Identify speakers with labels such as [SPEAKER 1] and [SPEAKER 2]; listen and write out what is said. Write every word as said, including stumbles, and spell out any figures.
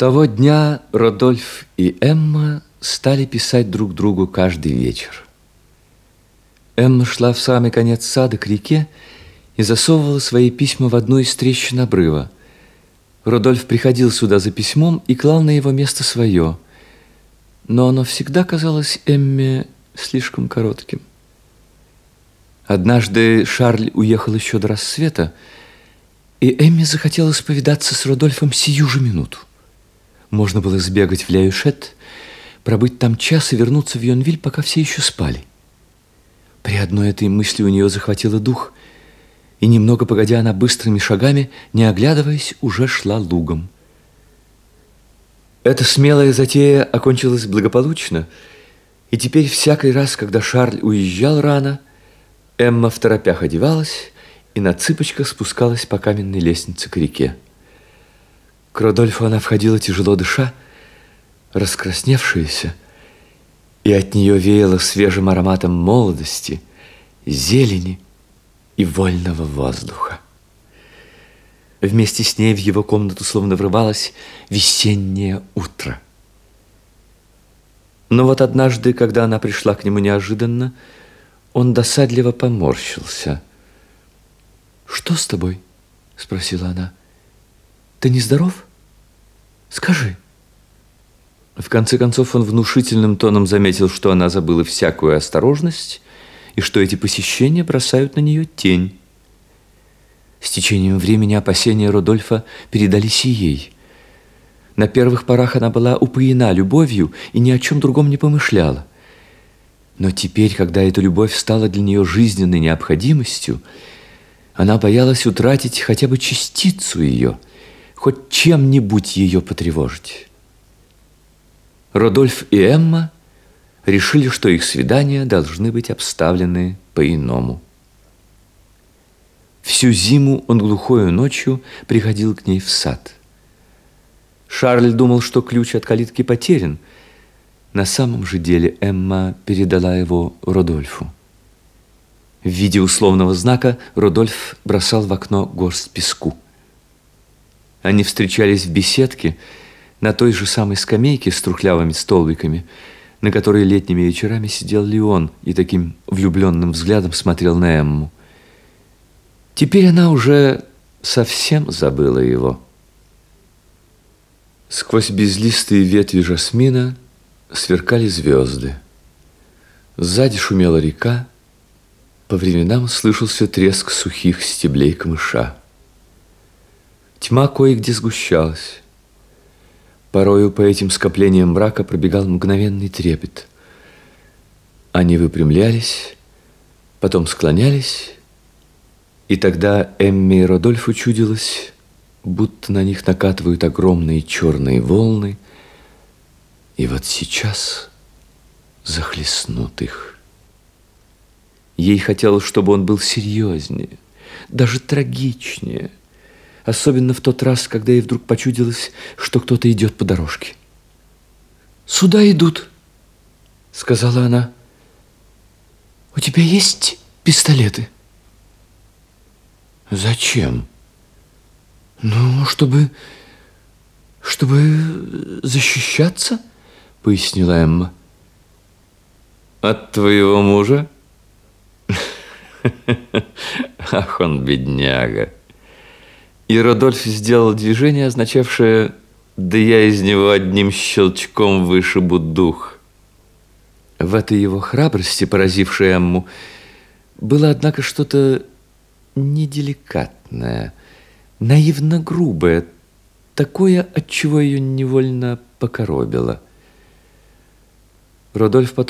[SPEAKER 1] того дня Родольф и Эмма стали писать друг другу каждый вечер. Эмма шла в самый конец сада к реке и засовывала свои письма в одну из трещин обрыва. Родольф приходил сюда за письмом и клал на его место свое, но оно всегда казалось Эмме слишком коротким. Однажды Шарль уехал еще до рассвета, и Эмме захотелось повидаться с Родольфом сию же минуту. Можно было сбегать в Ля-Юшет, пробыть там час и вернуться в Йонвиль, пока все еще спали. При одной этой мысли у нее захватило дух, и немного погодя она быстрыми шагами, не оглядываясь, уже шла лугом. Эта смелая затея окончилась благополучно, и теперь всякий раз, когда Шарль уезжал рано, Эмма второпях одевалась и на цыпочках спускалась по каменной лестнице к реке. К Родольфу она входила тяжело дыша, раскрасневшаяся, и от нее веяло свежим ароматом молодости, зелени и вольного воздуха. Вместе с ней в его комнату словно врывалось весеннее утро. Но вот однажды, когда она пришла к нему неожиданно, он досадливо поморщился. «Что с тобой?» – спросила она. «Ты нездоров? Скажи». В конце концов он внушительным тоном заметил, что она забыла всякую осторожность и что эти посещения бросают на нее тень. С течением времени опасения Родольфа передались и ей. На первых порах она была упоена любовью и ни о чем другом не помышляла. Но теперь, когда эта любовь стала для нее жизненной необходимостью, она боялась утратить хотя бы частицу ее, хоть чем-нибудь ее потревожить. Родольф и Эмма решили, что их свидания должны быть обставлены по-иному. Всю зиму он глухою ночью приходил к ней в сад. Шарль думал, что ключ от калитки потерян. На самом же деле Эмма передала его Родольфу. В виде условного знака Родольф бросал в окно горсть песку. Они встречались в беседке на той же самой скамейке с трухлявыми столбиками, на которой летними вечерами сидел Леон и таким влюбленным взглядом смотрел на Эмму. Теперь она уже совсем забыла его. Сквозь безлистые ветви жасмина сверкали звезды. Сзади шумела река, по временам слышался треск сухих стеблей камыша. Тьма кое-где сгущалась. Порою по этим скоплениям мрака пробегал мгновенный трепет. Они выпрямлялись, потом склонялись, и тогда Эмме и Родольфу чудилось, будто на них накатывают огромные черные волны, и вот сейчас захлестнут их. Ей хотелось, чтобы он был серьезнее, даже трагичнее, особенно в тот раз, когда ей вдруг почудилось, что кто-то идет по дорожке. «Сюда идут», — сказала она. «У тебя есть пистолеты?» «Зачем?» «Ну, чтобы... чтобы защищаться», — пояснила Эмма. «От твоего мужа?» Ах, он бедняга. И Родольф сделал движение, означавшее: «Да я из него одним щелчком вышибу дух». В этой его храбрости, поразившей Эмму, было, однако, что-то неделикатное, наивно грубое, такое, от чего ее невольно покоробило. Родольф потом